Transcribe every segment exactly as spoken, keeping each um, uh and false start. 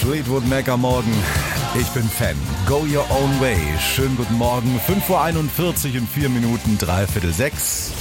Fleetwood Mac am Morgen. Ich bin Fan. Go your own way. Schönen guten Morgen. fünf Uhr einundvierzig in vier Minuten, dreiviertel sechs.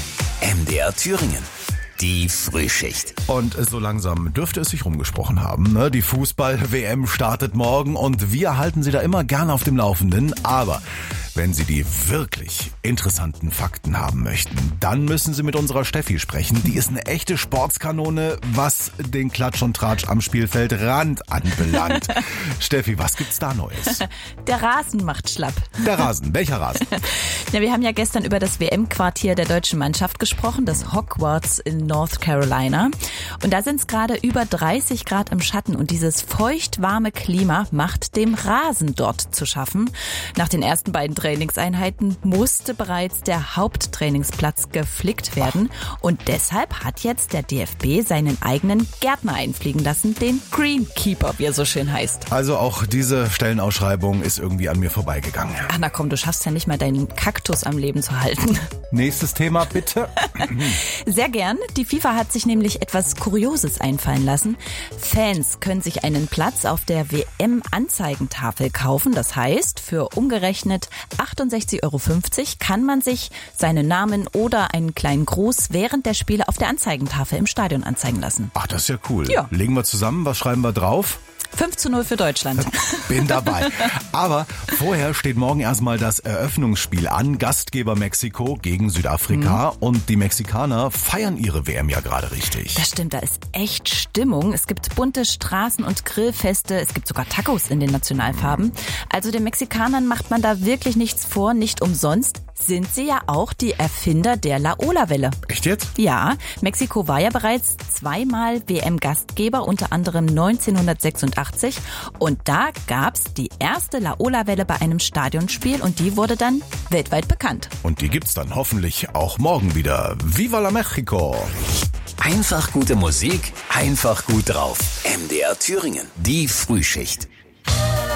M D R Thüringen. Die Frühschicht. Und so langsam dürfte es sich rumgesprochen haben. Ne? Die Fußball-W M startet morgen und wir halten Sie da immer gern auf dem Laufenden. Aber wenn Sie die wirklich interessanten Fakten haben möchten, dann müssen Sie mit unserer Steffi sprechen. Die ist eine echte Sportskanone, was den Klatsch und Tratsch am Spielfeldrand anbelangt. Steffi, was gibt's da Neues? Der Rasen macht schlapp. Der Rasen, welcher Rasen? Ja, wir haben ja gestern über das W M-Quartier der deutschen Mannschaft gesprochen, das Hogwarts in North Carolina. Und da sind es gerade über dreißig Grad im Schatten und dieses feucht-warme Klima macht dem Rasen dort zu schaffen. Nach den ersten beiden Trainingseinheiten musste bereits der Haupttrainingsplatz geflickt werden. Und deshalb hat jetzt der D F B seinen eigenen Gärtner einfliegen lassen, den Greenkeeper, wie er so schön heißt. Also auch diese Stellenausschreibung ist irgendwie an mir vorbeigegangen. Ach na komm, du schaffst ja nicht mal deinen Kaktus am Leben zu halten. Nächstes Thema bitte. Sehr gern. Die FIFA hat sich nämlich etwas Kurioses einfallen lassen. Fans können sich einen Platz auf der W M-Anzeigentafel kaufen. Das heißt, für umgerechnet achtundsechzig Euro fünfzig kann man sich seinen Namen oder einen kleinen Gruß während der Spiele auf der Anzeigentafel im Stadion anzeigen lassen. Ach, das ist ja cool. Ja. Legen wir zusammen, was schreiben wir drauf? fünf zu null für Deutschland. Bin dabei. Aber vorher steht morgen erstmal das Eröffnungsspiel an. Gastgeber Mexiko gegen Südafrika. Mhm. Und die Mexikaner feiern ihre W M ja gerade richtig. Das stimmt, da ist echt Stimmung. Es gibt bunte Straßen- und Grillfeste. Es gibt sogar Tacos in den Nationalfarben. Also den Mexikanern macht man da wirklich nichts vor. Nicht umsonst sind sie ja auch die Erfinder der Laola-Welle. Echt jetzt? Ja, Mexiko war ja bereits zweimal W M-Gastgeber, unter anderem neunzehnhundertsechsundachtzig. Und da gab's die erste Laola-Welle bei einem Stadionspiel und die wurde dann weltweit bekannt. Und die gibt's dann hoffentlich auch morgen wieder. Viva la Mexico! Einfach gute Musik, einfach gut drauf. M D R Thüringen. Die Frühschicht.